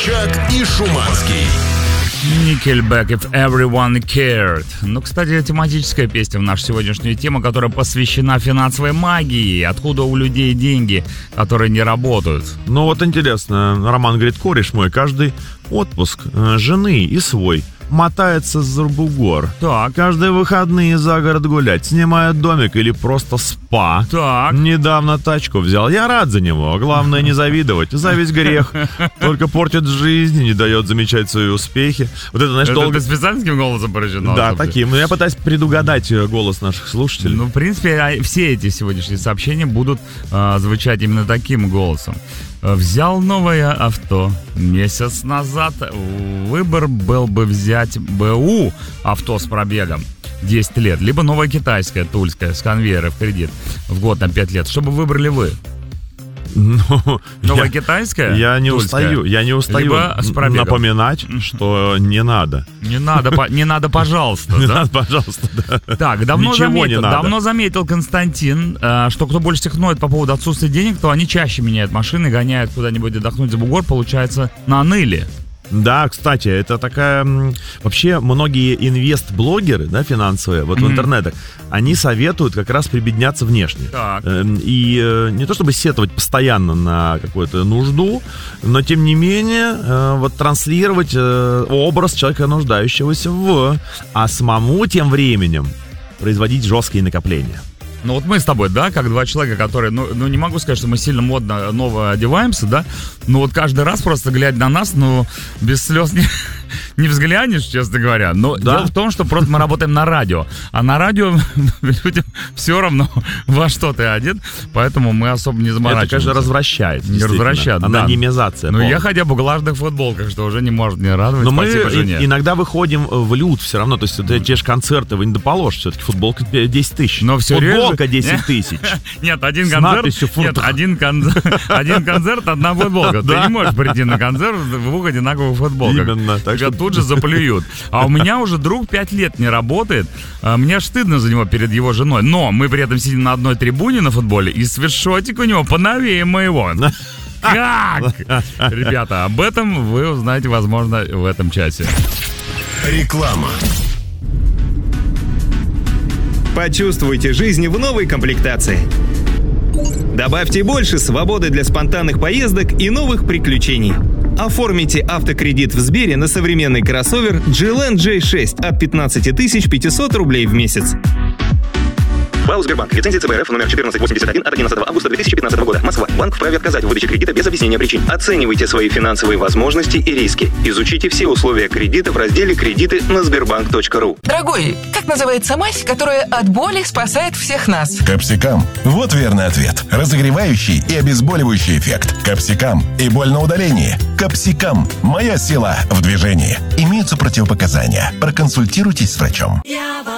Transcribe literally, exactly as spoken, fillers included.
Собчак и Шуманский. Nickelback, If Everyone Cared. Ну, кстати, тематическая песня в нашу сегодняшнюю тему, которая посвящена финансовой магии. Откуда у людей деньги, которые не работают? Ну вот интересно, Роман говорит, кореш мой, каждый отпуск э, жены и свой мотается за бугор. Так. Каждые выходные за город гулять, снимает домик или просто спа. Так. Недавно тачку взял. Я рад за него. Главное не завидовать. Зависть грех. Только портит жизнь, не дает замечать свои успехи. Вот это, знаешь, это долго... ты специальным голосом порождено? Да, таким. Но я пытаюсь предугадать голос наших слушателей. Ну, в принципе, все эти сегодняшние сообщения будут э, звучать именно таким голосом. Взял новое авто месяц назад. Выбор был бы взять БУ авто с пробегом десять лет, либо новое китайское, тульское, с конвейера в кредит в год на пять лет. Что бы выбрали вы? Ну, новое я, китайское? Я не тульское, устаю, я не устаю напоминать, что не надо. Не надо, не надо, пожалуйста. Не да? надо, пожалуйста, да. Так, давно Ничего заметил, не надо. давно заметил Константин, что кто больше всех ноет по поводу отсутствия денег, то они чаще меняют машины, гоняют куда-нибудь отдохнуть за бугор, получается, наныли. Да, кстати, это такая... Вообще, многие инвест-блогеры, да, финансовые, вот mm-hmm. в интернетах, они советуют как раз прибедняться внешне. Так. И не то чтобы сетовать постоянно на какую-то нужду, но, тем не менее, вот транслировать образ человека, нуждающегося в... А самому тем временем производить жесткие накопления. Ну вот мы с тобой, да, как два человека, которые, ну, ну не могу сказать, что мы сильно модно ново одеваемся, да, но вот каждый раз просто глядя на нас, ну, без слез не, не взглянешь, честно говоря. Но да. Дело в том, что просто мы работаем на радио, а на радио людям все равно, во что ты одет, поэтому мы особо не заморачиваемся. Это, конечно, развращает. Не развращает, да. Анонимизация. Ну, я хотя бы в глажных футболках, что уже не может не радовать. Но мы жене. иногда выходим в люд все равно, то есть вот, те же концерты вы не доположь, все-таки футболка десять тысяч. Но все Футболка десять тысяч. Нет, один концерт, нет, один, кон... один концерт, одна футболка. Ты не можешь прийти на концерт в двух одинаковых футболках. Именно. Так Тебя что... тут же заплюют. А у меня уже друг пять лет не работает. Мне аж стыдно за него перед его женой. Но мы при этом сидим на одной трибуне на футболе, и свитшотик у него поновее моего. Как? Ребята, об этом вы узнаете, возможно, в этом часе. Реклама. Почувствуйте жизнь в новой комплектации. Добавьте больше свободы для спонтанных поездок и новых приключений. Оформите автокредит в Сбере на современный кроссовер джи эл эн джей шесть от пятнадцать тысяч пятьсот рублей в месяц. БАУ Сбербанк. Лицензия цэ бэ эр эф номер четырнадцать восемьдесят один от одиннадцатого августа две тысячи пятнадцатого года. Москва. Банк вправе отказать в выдаче кредита без объяснения причин. Оценивайте свои финансовые возможности и риски. Изучите все условия кредита в разделе «Кредиты» на сбербанк точка ру. Дорогой, как называется мазь, которая от боли спасает всех нас? Капсикам. Вот верный ответ. Разогревающий и обезболивающий эффект. Капсикам. И боль на удалении. Капсикам. Моя сила в движении. Имеются противопоказания. Проконсультируйтесь с врачом.